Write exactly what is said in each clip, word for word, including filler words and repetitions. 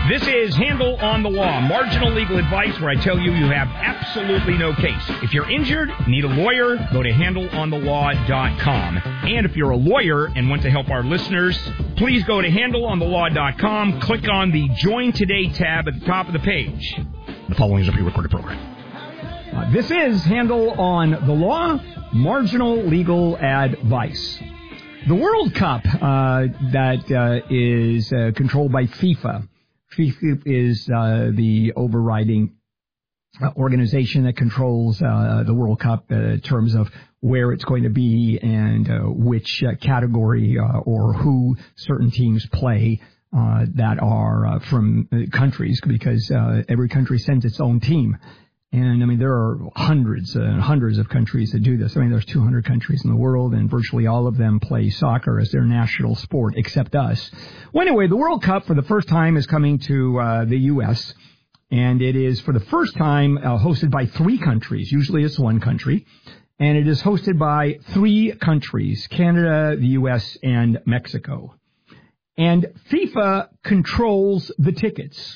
This is Handle on the Law, marginal legal advice where I tell you you have absolutely no case. If you're injured, need a lawyer, go to handle on the law dot com. And if you're a lawyer and want to help our listeners, please go to handle on the law dot com, click on the Join Today tab at the top of the page. The following is a pre-recorded program. Uh, this is Handle on the Law, marginal legal advice. The World Cup uh, that uh, is uh, controlled by FIFA. FIFA is uh, the overriding organization that controls uh, the World Cup uh, in terms of where it's going to be and uh, which uh, category uh, or who certain teams play uh, that are uh, from countries, because uh, every country sends its own team. And, I mean, there are hundreds and hundreds of countries that do this. I mean, there's two hundred countries in the world, and virtually all of them play soccer as their national sport, except us. Well, anyway, the World Cup for the first time is coming to uh, the U S, and it is for the first time uh, hosted by three countries. Usually it's one country. And it is hosted by three countries, Canada, the U S, and Mexico. And FIFA controls the tickets.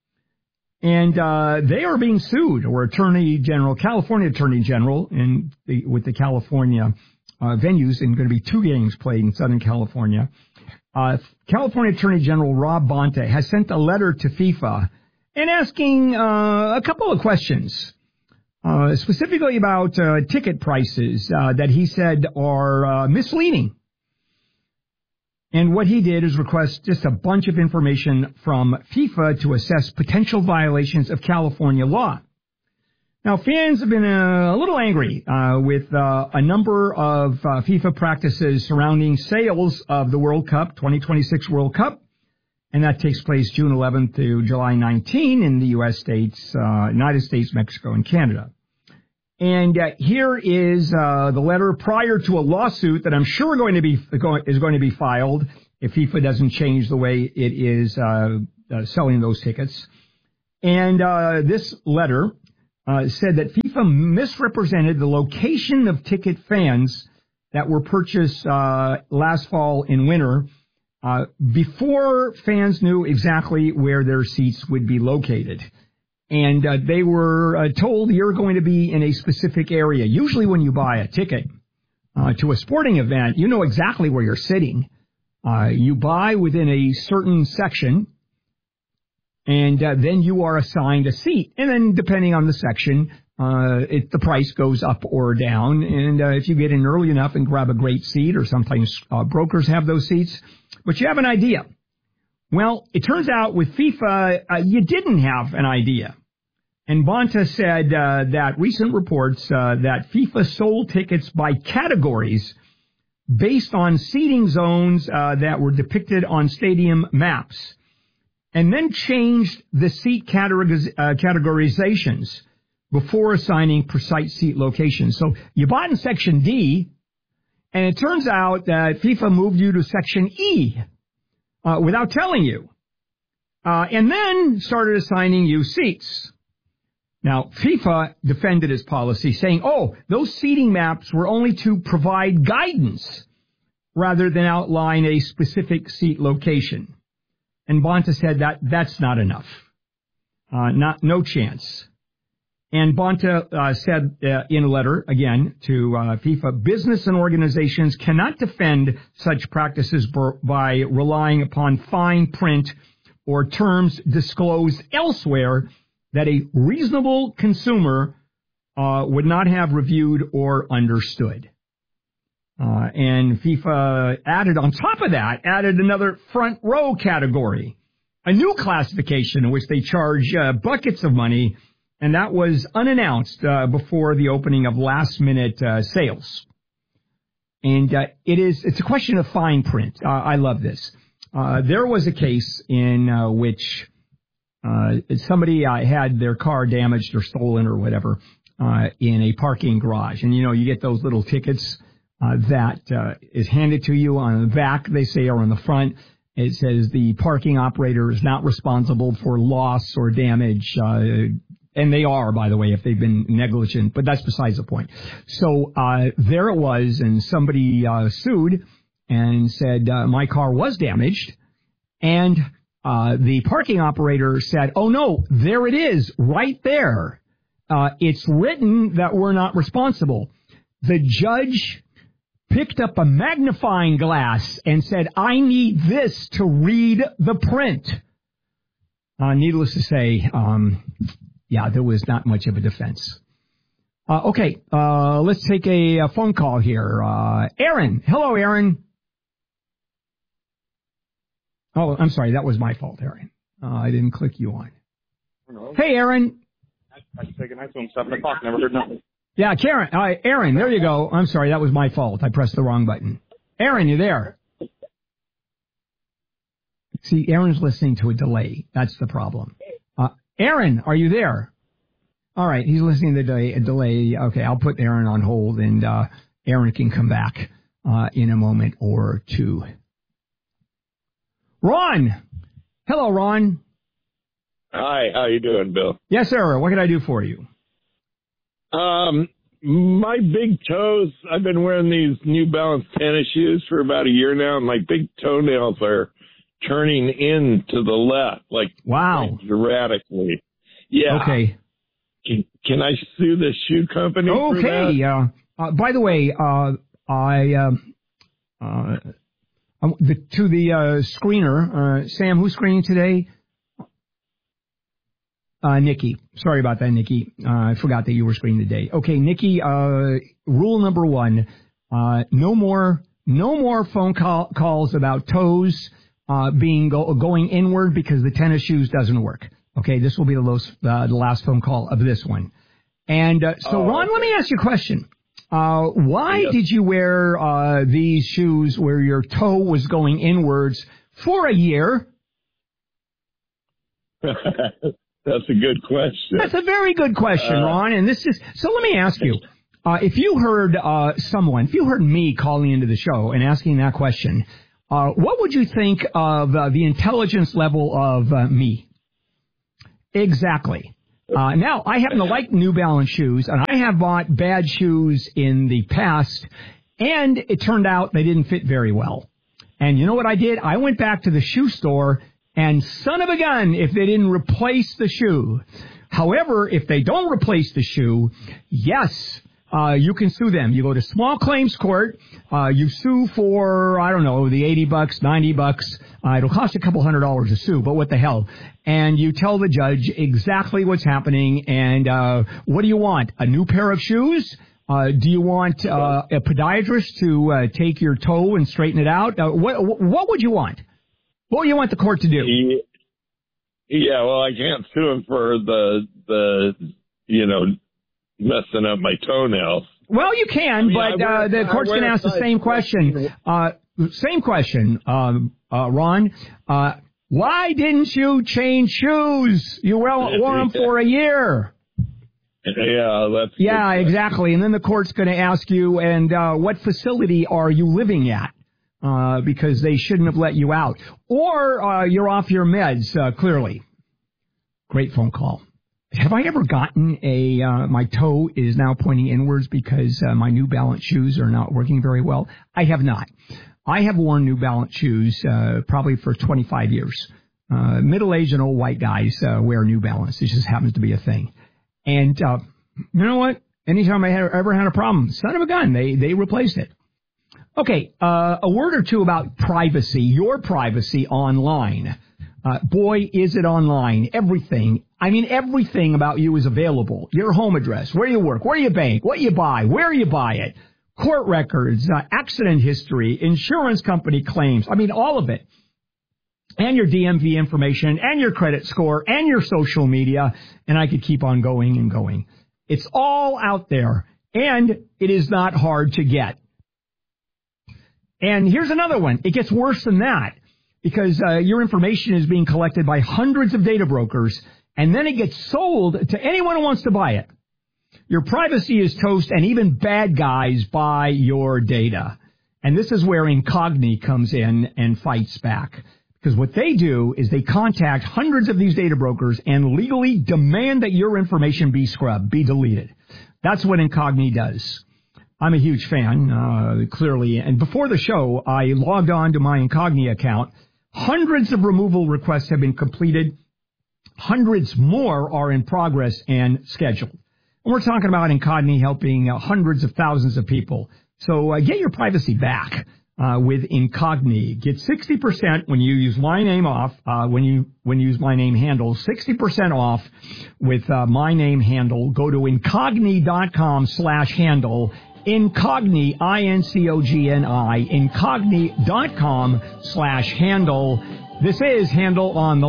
And uh, they are being sued, or Attorney General, California Attorney General, in the, with the California uh, venues, and going to be two games played in Southern California. Uh, California Attorney General Rob Bonta has sent a letter to FIFA and asking uh, a couple of questions, uh, specifically about uh, ticket prices uh, that he said are uh, misleading. And what he did is request just a bunch of information from FIFA to assess potential violations of California law. Now, fans have been uh, a little angry uh, with uh, a number of uh, FIFA practices surrounding sales of the World Cup, twenty twenty-six World Cup, and that takes place June eleventh to July nineteenth in the U S states, uh, United States, Mexico, and Canada. And uh, here is uh, the letter prior to a lawsuit that I'm sure going to be is going to be filed if FIFA doesn't change the way it is uh, uh, selling those tickets. And uh, this letter uh, said that FIFA misrepresented the location of ticket fans that were purchased uh, last fall and winter uh, before fans knew exactly where their seats would be located. And uh, they were uh, told you're going to be in a specific area. Usually when you buy a ticket uh, to a sporting event, you know exactly where you're sitting. Uh, you buy within a certain section, and uh, then you are assigned a seat. And then depending on the section, uh, it, the price goes up or down. And uh, if you get in early enough and grab a great seat, or sometimes uh, brokers have those seats, but you have an idea. Well, it turns out with FIFA, uh, you didn't have an idea. And Bonta said uh, that recent reports uh, that FIFA sold tickets by categories based on seating zones uh, that were depicted on stadium maps, and then changed the seat categoriz- uh, categorizations before assigning precise seat locations. So you bought in Section D, and it turns out that FIFA moved you to Section E uh, without telling you, uh, and then started assigning you seats. Now, FIFA defended its policy, saying, oh, those seating maps were only to provide guidance rather than outline a specific seat location. And Bonta said that that's not enough. Uh, not, no chance. And Bonta uh, said uh, in a letter, again, to uh, FIFA, business and organizations cannot defend such practices b- by relying upon fine print or terms disclosed elsewhere that a reasonable consumer uh, would not have reviewed or understood. Uh, and FIFA added, on top of that, added another front row category, a new classification in which they charge uh, buckets of money, and that was unannounced uh, before the opening of last-minute uh, sales. And uh, it is, it's a question of fine print. Uh, I love this. Uh, there was a case in uh, which Uh, somebody uh, had their car damaged or stolen or whatever uh, in a parking garage. And, you know, you get those little tickets uh, that uh, is handed to you on the back, they say, or on the front. It says the parking operator is not responsible for loss or damage. Uh, and they are, by the way, if they've been negligent. But that's besides the point. So uh, there it was, and somebody uh, sued and said, uh, my car was damaged. And uh, the parking operator said, oh, no, there it is, right there. Uh, it's written that we're not responsible. The judge picked up a magnifying glass and said, I need this to read the print. Uh, needless to say, um, yeah, there was not much of a defense. Uh, okay, uh, let's take a, a phone call here. Uh, Aaron. Hello, Aaron. Oh, I'm sorry. That was my fault, Aaron. Uh, I didn't click you on. Hello. Hey, Aaron. I just taken iPhone seven o'clock. Never heard nothing. Yeah, Karen. Uh, Aaron, there you go. I'm sorry. That was my fault. I pressed the wrong button. Aaron, you there? See, Aaron's listening to a delay. That's the problem. Uh, Aaron, are you there? All right. He's listening to the delay. A delay. Okay, I'll put Aaron on hold, and uh, Aaron can come back uh, in a moment or two. Ron. Hello, Ron. Hi. How you doing, Bill? Yes, sir. What can I do for you? Um, my big toes, I've been wearing these New Balance tennis shoes for about a year now, and my big toenails are turning in to the left, like, wow, like erratically. Yeah. Okay. Can, can I sue the shoe company okay. for that? Uh, uh, by the way, uh, I, um, uh, the, to the uh, screener, uh, Sam, who's screening today? Uh, Nikki. Sorry about that, Nikki. Uh, I forgot that you were screening today. Okay, Nikki, uh, rule number one, uh, no more, no more phone call, calls about toes, uh, being go, going inward because the tennis shoes doesn't work. Okay, this will be the, last, uh, the last phone call of this one. And, uh, so oh, Ron, okay. let me ask you a question. Uh, why yes. did you wear, uh, these shoes where your toe was going inwards for a year? That's a good question. That's a very good question, uh, Ron. And this is, so let me ask you, uh, if you heard, uh, someone, if you heard me calling into the show and asking that question, uh, what would you think of uh, the intelligence level of uh, me? Exactly. Uh, now, I happen to like New Balance shoes, and I have bought bad shoes in the past, and it turned out they didn't fit very well. And you know what I did? I went back to the shoe store, and son of a gun, if they didn't replace the shoe. However, if they don't replace the shoe, yes, uh, you can sue them. You go to small claims court, uh, you sue for, I don't know, the eighty bucks, ninety bucks. Uh, it'll cost a couple hundred dollars to sue, but what the hell? And you tell the judge exactly what's happening, and uh, what do you want? A new pair of shoes? Uh, do you want uh, a podiatrist to uh, take your toe and straighten it out? Uh, what, what would you want? What do you want the court to do? Yeah, well, I can't sue him for the, the you know, messing up my toenails. Well, you can, I mean, but wear, uh, the court's going to ask the same question. Uh, same question, um, uh, Ron. Uh, why didn't you change shoes? You wore, wore them for a year. Yeah, that's yeah, exactly. And then the court's going to ask you, and uh, what facility are you living at? Uh, because they shouldn't have let you out. Or uh, you're off your meds, uh, clearly. Great phone call. Have I ever gotten a, uh, my toe is now pointing inwards because uh, my New Balance shoes are not working very well? I have not. I have worn New Balance shoes uh, probably for twenty-five years. Uh, middle-aged and old white guys uh, wear New Balance. It just happens to be a thing. And uh, you know what? Anytime I had, ever had a problem, son of a gun, they, they replaced it. Okay, uh, a word or two about privacy, your privacy online. Uh, boy, is it online. Everything, I mean, everything about you is available. Your home address, where you work, where you bank, what you buy, where you buy it, court records, uh, accident history, insurance company claims. I mean, all of it. And your D M V information, and your credit score, and your social media. And I could keep on going and going. It's all out there, and it is not hard to get. And here's another one. It gets worse than that because uh, your information is being collected by hundreds of data brokers, and then it gets sold to anyone who wants to buy it. Your privacy is toast, and even bad guys buy your data. And this is where Incogni comes in and fights back. Because what they do is they contact hundreds of these data brokers and legally demand that your information be scrubbed, be deleted. That's what Incogni does. I'm a huge fan, uh, clearly. And before the show, I logged on to my Incogni account Hundreds of removal requests have been completed. Hundreds more are in progress and scheduled. And we're talking about Incogni helping uh, hundreds of thousands of people. So uh, get your privacy back uh, with Incogni. Get sixty percent when you use my name off, uh, when you when you use my name handle, sixty percent off with uh, my name handle. Go to Incogni.com slash handle. Incogni, I N C O G N I, Incogni.com slash handle. This is Handle on the